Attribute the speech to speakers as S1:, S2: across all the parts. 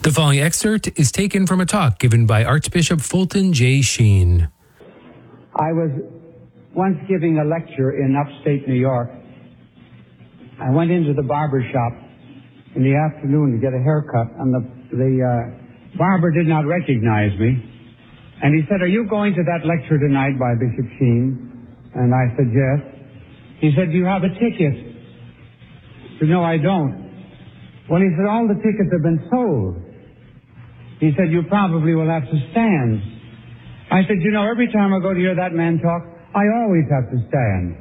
S1: The following excerpt is taken from a talk given by Archbishop Fulton J. Sheen.
S2: I was once giving a lecture in upstate New York. I went into the barber shop in the afternoon to get a haircut, and the barber did not recognize me. And he said, "Are you going to that lecture tonight by Bishop Sheen?" And I said, "Yes." He said, "Do you have a ticket?" I said, "No, I don't." Well, he said, "All the tickets have been sold." He said, "You probably will have to stand." I said, "You know, every time I go to hear that man talk, I always have to stand."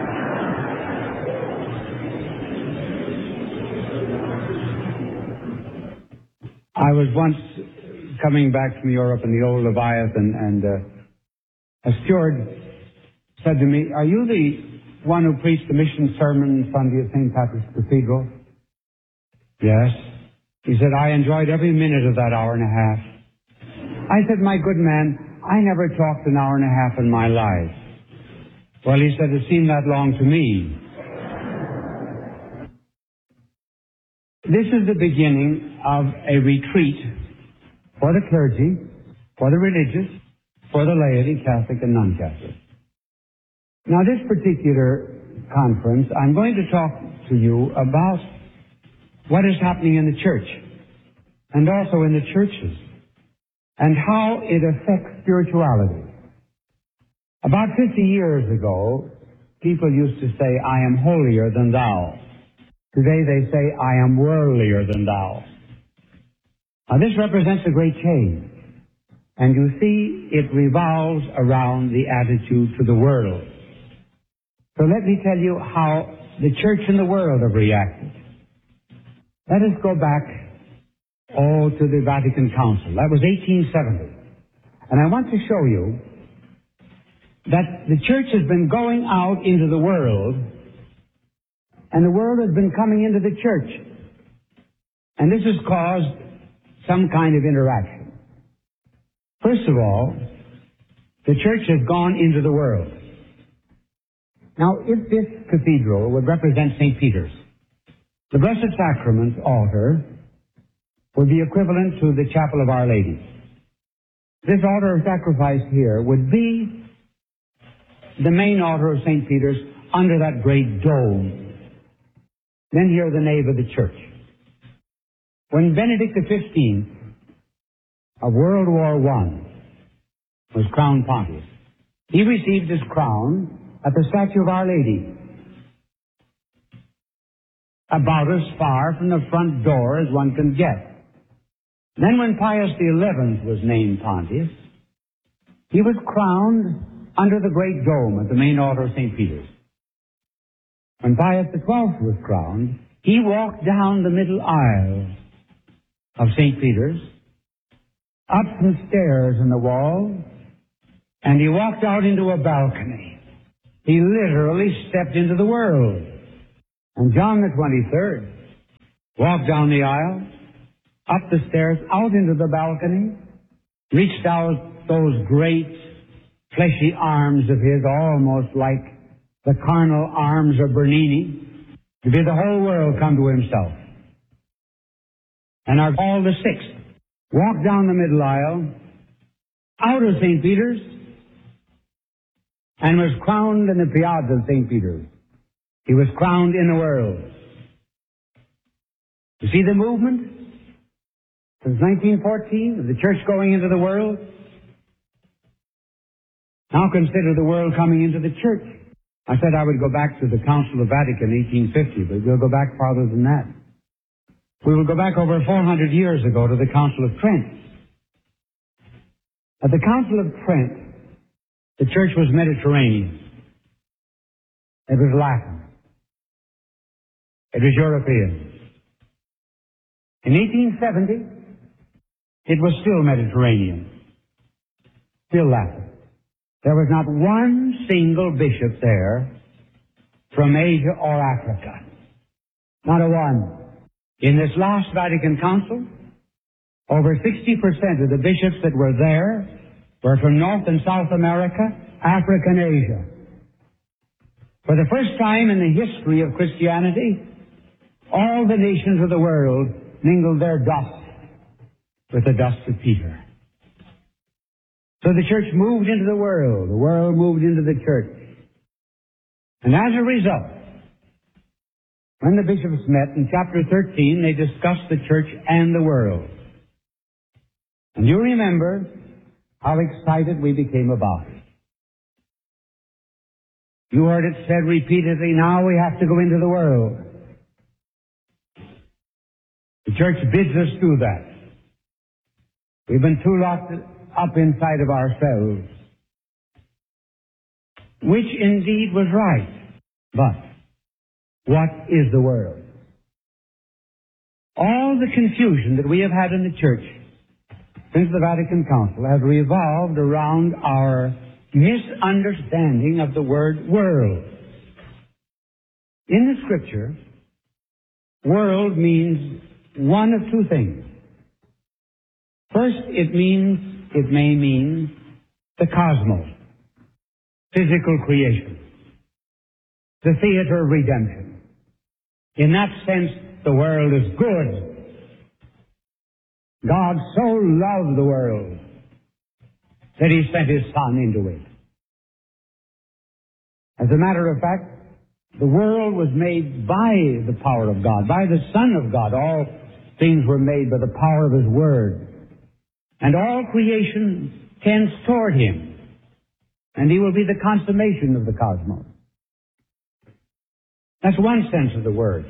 S2: I was once coming back from Europe in the old Leviathan, and a steward said to me, "Are you the one who preached the mission sermon Sunday at St. Patrick's Cathedral?" "Yes." He said, "I enjoyed every minute of that hour and a half." I said, "My good man, I never talked an hour and a half in my life." Well, he said, "It seemed that long to me." This is the beginning of a retreat for the clergy, for the religious, for the laity, Catholic and non-Catholic. Now, this particular conference, I'm going to talk to you about what is happening in the church and also in the churches and how it affects spirituality. About 50 years ago, people used to say, "I am holier than thou." Today they say, "I am worldlier than thou." Now, this represents a great change. And you see, it revolves around the attitude to the world. So let me tell you how the church and the world have reacted. Let us go back, to the Vatican Council. That was 1870. And I want to show you that the church has been going out into the world, and the world has been coming into the church. And this has caused some kind of interaction. First of all, the church has gone into the world. Now, if this cathedral would represent St. Peter's, the Blessed Sacrament altar would be equivalent to the Chapel of Our Lady. This altar of sacrifice here would be the main altar of St. Peter's under that great dome. Then here the nave of the church. When Benedict XV of World War I was crowned pontiff, he received his crown at the statue of Our Lady, about as far from the front door as one can get. Then when Pius XI was named pontiff, he was crowned under the great dome at the main altar of St. Peter's. When Pius XII was crowned, he walked down the middle aisle of St. Peter's, up some stairs in the wall, and he walked out into a balcony. He literally stepped into the world. And John the 23rd walked down the aisle, up the stairs, out into the balcony, reached out those great fleshy arms of his, almost like the carnal arms of Bernini, to bid the whole world come to himself. And our Paul VI walked down the middle aisle, out of St. Peter's, and was crowned in the piazza of St. Peter's. He was crowned in the world. You see the movement? Since 1914, the church going into the world. Now consider the world coming into the church. I said I would go back to the Council of Vatican, 1850, but we'll go back farther than that. We will go back over 400 years ago to the Council of Trent. At the Council of Trent, the church was Mediterranean. It was Latin. It was European. In 1870, it was still Mediterranean, still Latin. There was not one single bishop there from Asia or Africa. Not a one. In this last Vatican Council, over 60% of the bishops that were there were from North and South America, Africa, and Asia. For the first time in the history of Christianity, all the nations of the world mingled their dust with the dust of Peter. So the church moved into the world moved into the church. And as a result, when the bishops met in chapter 13, they discussed the church and the world. And you remember how excited we became about it. You heard it said repeatedly, now we have to go into the world. The church bids us do that. We've been too locked up inside of ourselves, which indeed was right. But what is the world? All the confusion that we have had in the church since the Vatican Council has revolved around our misunderstanding of the word world. In the Scripture, world means one of two things. First, it may mean the cosmos, physical creation, the theater of redemption. In that sense, the world is good. God so loved the world that He sent His Son into it. As a matter of fact, the world was made by the power of God, by the Son of God. All things were made by the power of His Word. And all creation tends toward Him. And He will be the consummation of the cosmos. That's one sense of the word.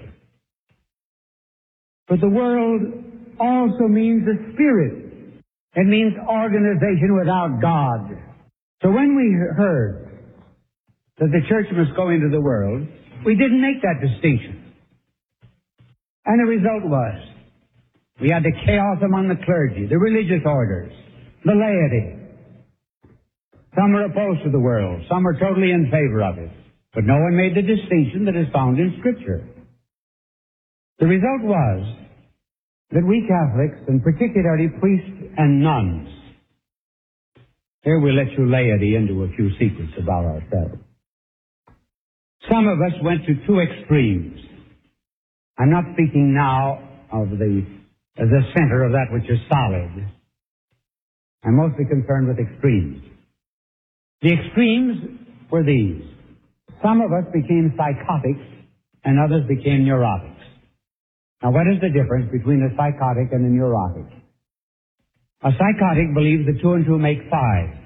S2: But the world also means the spirit. It means organization without God. So when we heard that the church must go into the world, we didn't make that distinction. And the result was, we had the chaos among the clergy, the religious orders, the laity. Some were opposed to the world. Some were totally in favor of it. But no one made the distinction that is found in Scripture. The result was that we Catholics, and particularly priests and nuns, here we'll let you laity into a few secrets about ourselves. Some of us went to two extremes. I'm not speaking now of the center of that which is solid. I'm mostly concerned with extremes. The extremes were these. Some of us became psychotics and others became neurotics. Now, what is the difference between a psychotic and a neurotic? A psychotic believes that 2 and 2 make 5.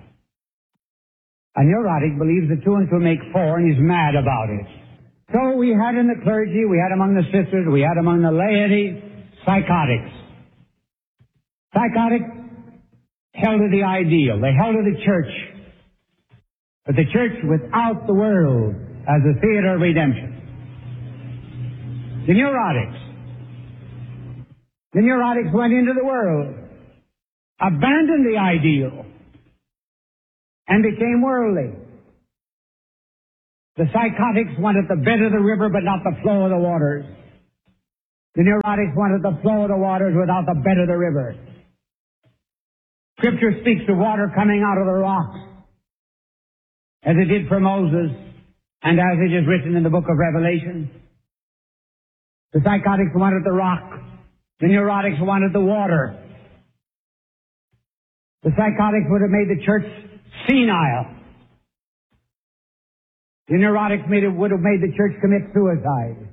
S2: A neurotic believes that 2 and 2 make 4, and he's mad about it. So we had in the clergy, we had among the sisters, we had among the laity, psychotics. Psychotics held to the ideal. They held to the church. But the church without the world as a theater of redemption. The neurotics went into the world, abandoned the ideal, and became worldly. The psychotics wanted the bed of the river but not the flow of the waters. The neurotics wanted the flow of the waters without the bed of the river. Scripture speaks of water coming out of the rocks, as it did for Moses, and as it is written in the book of Revelation. The psychotics wanted the rock. The neurotics wanted the water. The psychotics would have made the church senile. The neurotics would have made the church commit suicide.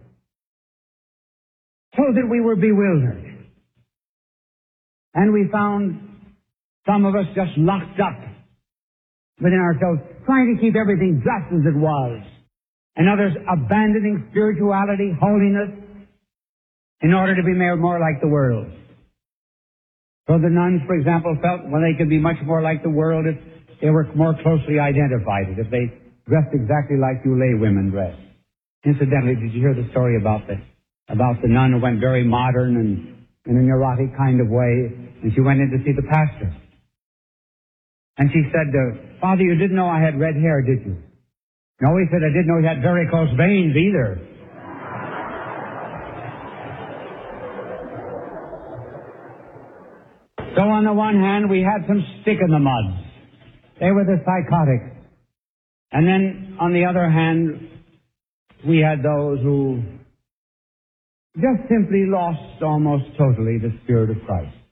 S2: So that we were bewildered. And we found some of us just locked up within ourselves, trying to keep everything just as it was. And others abandoning spirituality, holiness, in order to be more like the world. So the nuns, for example, felt when they could be much more like the world if they were more closely identified, if they dressed exactly like you lay women dress. Incidentally, did you hear the story about the nun who went very modern and in a neurotic kind of way, and she went in to see the pastor? And she said, Father, you didn't know I had red hair, did you? No, he said, I didn't know you had varicose veins either. So on the one hand, we had some stick in the mud. They were the psychotics. And then on the other hand, we had those who just simply lost almost totally the Spirit of Christ.